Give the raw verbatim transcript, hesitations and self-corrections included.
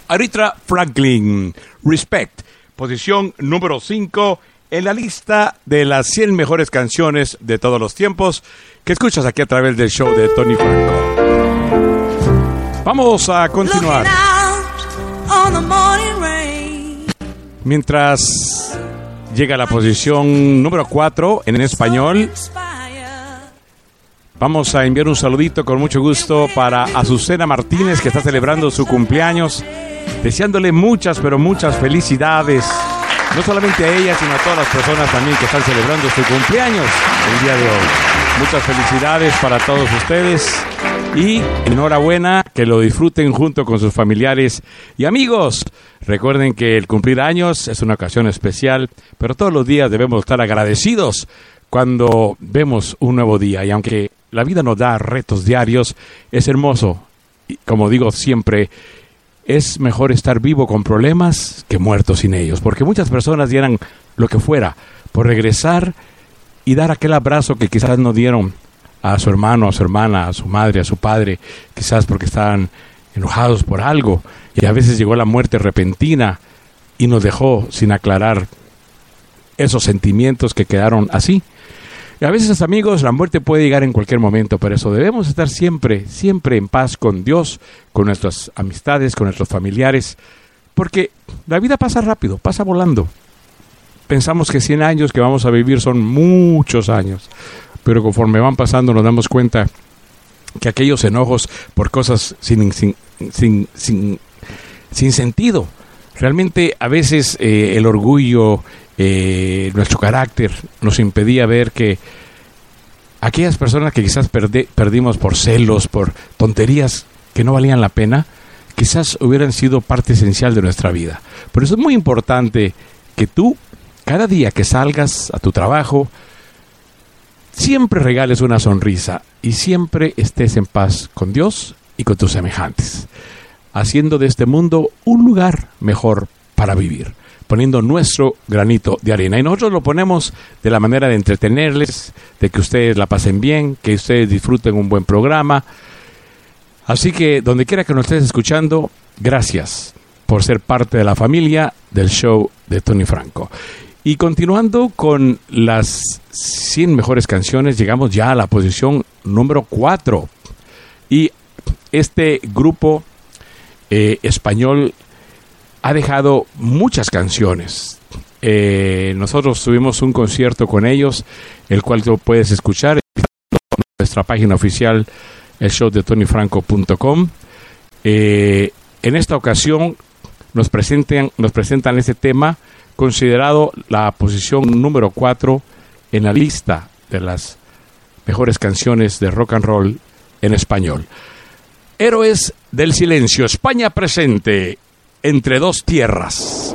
Aretha Franklin, Respect, posición número cinco en la lista de las cien mejores canciones de todos los tiempos que escuchas aquí a través del show de Tony Franco. Vamos a continuar. Mientras llega la posición número cuatro en español, vamos a enviar un saludito con mucho gusto para Azucena Martínez, que está celebrando su cumpleaños, deseándole muchas, pero muchas felicidades, no solamente a ella, sino a todas las personas también que están celebrando su cumpleaños el día de hoy. Muchas felicidades para todos ustedes y enhorabuena, que lo disfruten junto con sus familiares y amigos. Recuerden que el cumplir años es una ocasión especial, pero todos los días debemos estar agradecidos cuando vemos un nuevo día. Y aunque la vida nos da retos diarios, es hermoso. Y como digo siempre, es mejor estar vivo con problemas que muerto sin ellos, porque muchas personas dieran lo que fuera por regresar y dar aquel abrazo que quizás no dieron a su hermano, a su hermana, a su madre, a su padre, quizás porque estaban enojados por algo, y a veces llegó la muerte repentina y nos dejó sin aclarar esos sentimientos que quedaron así. Y a veces, amigos, la muerte puede llegar en cualquier momento, pero eso debemos estar siempre, siempre en paz con Dios, con nuestras amistades, con nuestros familiares, porque la vida pasa rápido, pasa volando. Pensamos que cien años que vamos a vivir son muchos años, pero conforme van pasando nos damos cuenta que aquellos enojos por cosas sin, sin, sin, sin, sin sentido, realmente a veces eh, el orgullo, eh, nuestro carácter nos impedía ver que aquellas personas que quizás perde, perdimos por celos, por tonterías que no valían la pena, quizás hubieran sido parte esencial de nuestra vida. Por eso es muy importante que tú, cada día que salgas a tu trabajo, siempre regales una sonrisa y siempre estés en paz con Dios y con tus semejantes, haciendo de este mundo un lugar mejor para vivir, poniendo nuestro granito de arena. Y nosotros lo ponemos de la manera de entretenerles, de que ustedes la pasen bien, que ustedes disfruten un buen programa. Así que donde quiera que nos estés escuchando, gracias por ser parte de la familia del show de Tony Franco. Y continuando con las cien mejores canciones, llegamos ya a la posición número cuatro. Y este grupo eh, español ha dejado muchas canciones. Eh, nosotros tuvimos un concierto con ellos, el cual tú puedes escuchar en nuestra página oficial, el show de tony franco punto com. Eh, en esta ocasión nos presentan, nos presentan este tema, considerado la posición número cuatro en la lista de las mejores canciones de rock and roll en español. Héroes del Silencio, España presente, Entre dos tierras.